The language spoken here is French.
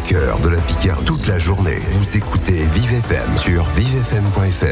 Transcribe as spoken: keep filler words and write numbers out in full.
cœur de la Picardie toute la journée. Vous écoutez Vive F M sur vive f m point f r.